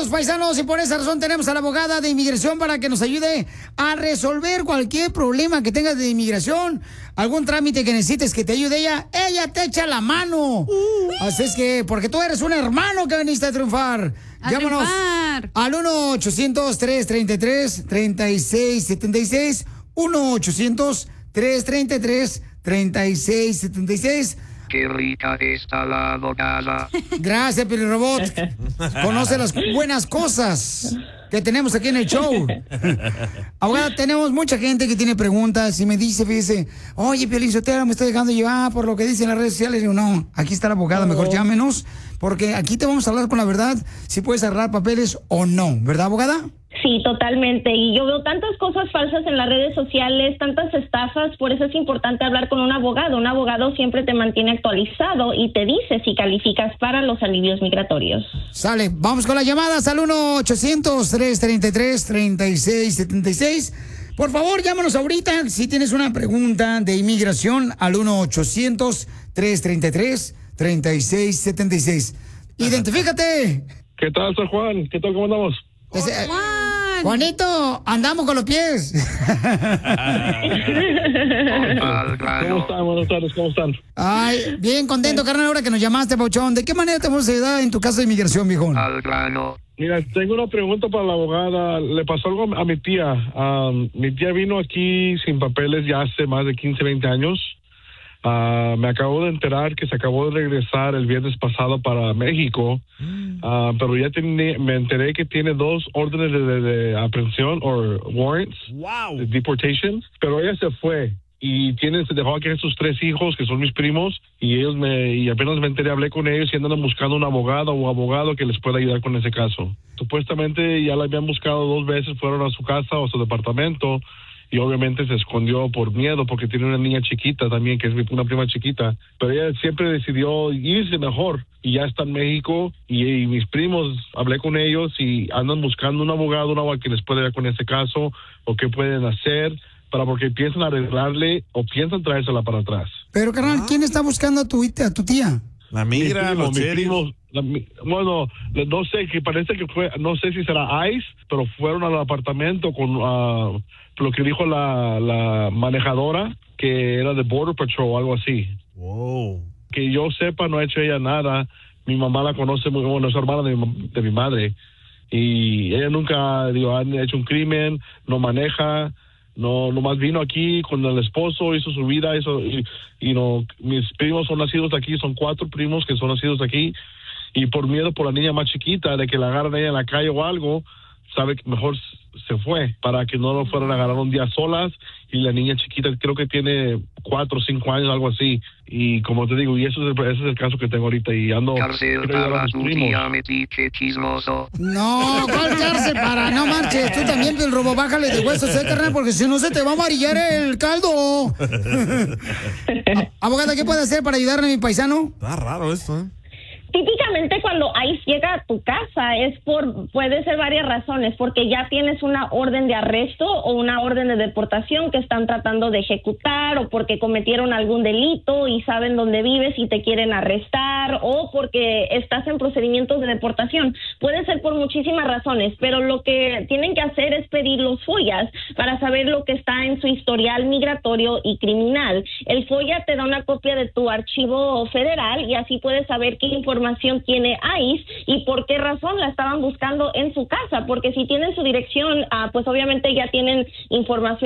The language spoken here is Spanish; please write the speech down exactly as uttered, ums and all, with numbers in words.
paisanos, paisanos, y por esa razón tenemos a la abogada de inmigración para que nos ayude a resolver cualquier problema que tengas de inmigración, algún trámite que necesites que te ayude ella, ella te echa la mano. Uh, Así es que, porque tú eres un hermano que viniste a triunfar. A Llámanos triunfar. al uno ochocientos, trescientos treinta y tres, treinta y seis setenta y seis, uno ochocientos, trescientos treinta y tres, treinta y seis setenta y seis. Qué rica está la abogada. Gracias, Pilirobot. Conoce las buenas cosas que tenemos aquí en el show. Abogada, tenemos mucha gente que tiene preguntas y me dice, fíjese, oye, Piolín Sotelo, me estoy dejando llevar por lo que dicen las redes sociales. Y digo, no, aquí está la abogada, mejor llámenos, porque aquí te vamos a hablar con la verdad, si puedes arreglar papeles o no, ¿verdad, abogada? Sí, totalmente. Y yo veo tantas cosas falsas en las redes sociales, tantas estafas, por eso es importante hablar con un abogado. Un abogado siempre te mantiene actualizado y te dice si calificas para los alivios migratorios. Sale, vamos con las llamadas al uno ochocientos, trescientos treinta y tres, treinta y seis setenta y seis. Por favor, llámanos ahorita si tienes una pregunta de inmigración al uno ochocientos, trescientos treinta y tres, treinta y seis setenta y seis. Identifícate. ¿Qué tal, soy Juan? ¿Qué tal, cómo andamos? Ese, Juan. Juanito, andamos con los pies. ¿Cómo están? Buenas tardes, ¿cómo están? Ay, bien contento, carnal, ahora que nos llamaste, Pauchón. ¿De qué manera te vamos a ayudar en tu caso de inmigración, viejón? Al grano. Mira, tengo una pregunta para la abogada. Le pasó algo a mi tía. Um, mi tía vino aquí sin papeles ya hace más de quince, veinte años. Uh, me acabo de enterar que se acabó de regresar el viernes pasado para México, uh, pero ya tiene, me enteré que tiene dos órdenes de, de, de aprehensión o warrants, wow. de deportation, pero ella se fue y tiene, se dejó aquí a sus tres hijos que son mis primos y ellos me, y apenas me enteré, hablé con ellos y andan buscando un abogado o abogado que les pueda ayudar con ese caso. Supuestamente ya la habían buscado dos veces, fueron a su casa o a su departamento. Y obviamente se escondió por miedo porque tiene una niña chiquita también, que es una prima chiquita. Pero ella siempre decidió irse mejor y ya está en México. Y, y mis primos, hablé con ellos y andan buscando un abogado, un abogado que les pueda ver con ese caso o qué pueden hacer para porque piensan arreglarle o piensan traérsela para atrás. Pero, carnal, ¿quién está buscando a tu, a tu tía? La migra, mis primos, los mis sheriffs. primos, la, bueno, no sé, que parece que fue, no sé si será ICE, pero fueron al apartamento con uh, lo que dijo la, la manejadora, que era de Border Patrol o algo así. Wow. Que yo sepa, no ha hecho ella nada. Mi mamá la conoce muy bueno, es hermana de mi, de mi madre. Y ella nunca, digo, ha hecho un crimen, no maneja. No, nomás vino aquí con el esposo, hizo su vida, hizo, y, y no, mis primos son nacidos aquí, son cuatro primos que son nacidos aquí, y por miedo por la niña más chiquita, de que la agarren ella en la calle o algo, sabe que mejor se fue, para que no lo fueran a agarrar un día solas, y la niña chiquita creo que tiene cuatro o cinco años, algo así, y como te digo, y eso es el, ese es el caso que tengo ahorita, y ando... Cárcel para tu tía, metiche chismoso. No, ¿cuál cárcel para? No marches, tú también, el robo, bájale de huesos, ¿eh, carnal? Porque si no se te va a amarillar el caldo. Abogada, ¿qué puede hacer para ayudarle a mi paisano? Está raro esto, ¿eh? Típicamente cuando ICE llega a tu casa es por, puede ser varias razones, porque ya tienes una orden de arresto o una orden de deportación que están tratando de ejecutar, o porque cometieron algún delito y saben dónde vives y te quieren arrestar, o porque estás en procedimientos de deportación. Puede ser por muchísimas razones, pero lo que tienen que hacer es pedir los FOIAs para saber lo que está en su historial migratorio y criminal. El FOIA te da una copia de tu archivo federal y así puedes saber qué información tiene ICE y por qué razón la estaban buscando en su casa, porque si tienen su dirección, ah, pues obviamente ya tienen información